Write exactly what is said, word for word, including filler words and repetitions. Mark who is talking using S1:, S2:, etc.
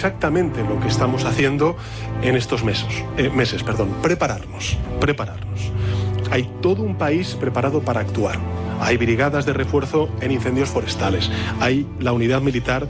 S1: exactamente lo que estamos haciendo en estos meses, eh, meses, perdón, prepararnos, prepararnos. Hay todo un país preparado para actuar. Hay brigadas de refuerzo en incendios forestales. Hay la unidad militar